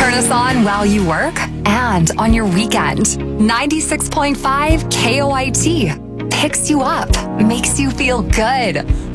Turn us on while you work and on your weekend. 96.5 KOIT picks you up, makes you feel good.